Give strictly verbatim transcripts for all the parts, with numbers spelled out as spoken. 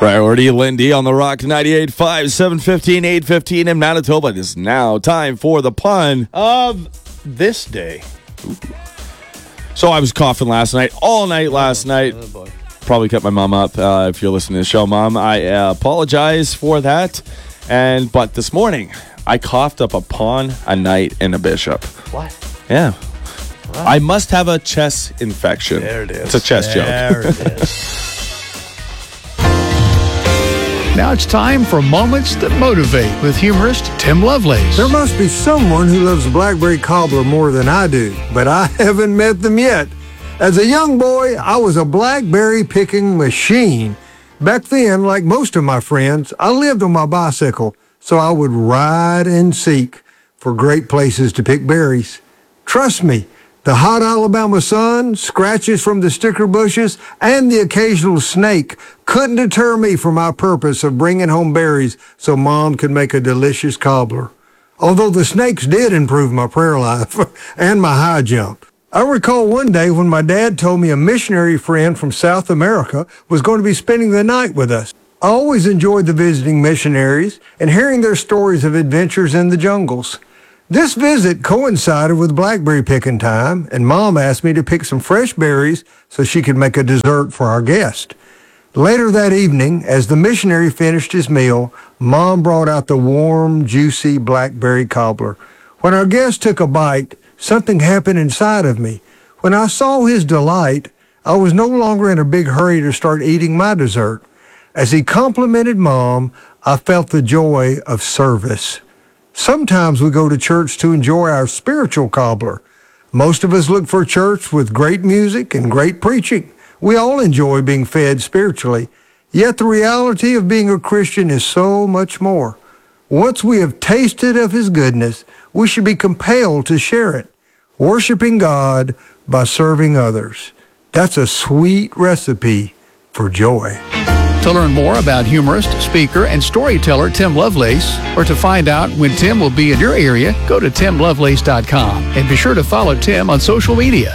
Priority Lindy on the Rock ninety-eight point five, seven fifteen, eight fifteen in Manitoba. It is now time for the pun of this day. Ooh. So I was coughing last night, all night last night. Oh, boy. Probably kept my mom up. Uh, if you're listening to the show, Mom, I uh, apologize for that. And but this morning, I coughed up a pawn, a knight, and a bishop. What? Yeah. What? I must have a chest infection. There it is. It's a chest there joke. There it is. Now it's time for Moments That Motivate with humorist Tim Lovelace. There must be someone who loves blackberry cobbler more than I do, but I haven't met them yet. As a young boy, I was a blackberry picking machine. Back then, like most of my friends, I lived on my bicycle, so I would ride and seek for great places to pick berries. Trust me, the hot Alabama sun, scratches from the sticker bushes, and the occasional snake couldn't deter me from my purpose of bringing home berries so Mom could make a delicious cobbler. Although the snakes did improve my prayer life and my high jump. I recall one day when my dad told me a missionary friend from South America was going to be spending the night with us. I always enjoyed the visiting missionaries and hearing their stories of adventures in the jungles. This visit coincided with blackberry picking time, and Mom asked me to pick some fresh berries so she could make a dessert for our guest. Later that evening, as the missionary finished his meal, Mom brought out the warm, juicy blackberry cobbler. When our guest took a bite, something happened inside of me. When I saw his delight, I was no longer in a big hurry to start eating my dessert. As he complimented Mom, I felt the joy of service. Sometimes we go to church to enjoy our spiritual cobbler. Most of us look for a church with great music and great preaching. We all enjoy being fed spiritually. Yet the reality of being a Christian is so much more. Once we have tasted of His goodness, we should be compelled to share it, worshiping God by serving others. That's a sweet recipe for joy. To learn more about humorist, speaker, and storyteller Tim Lovelace, or to find out when Tim will be in your area, go to tim lovelace dot com and be sure to follow Tim on social media.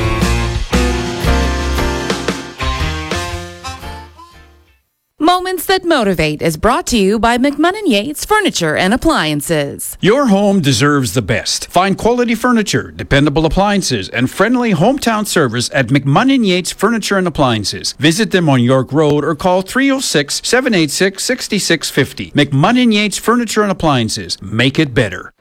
Moments That Motivate is brought to you by McMunn and Yates Furniture and Appliances. Your home deserves the best. Find quality furniture, dependable appliances, and friendly hometown service at McMunn and Yates Furniture and Appliances. Visit them on York Road or call three oh six, seven eight six, six six five oh. McMunn and Yates Furniture and Appliances. Make it better.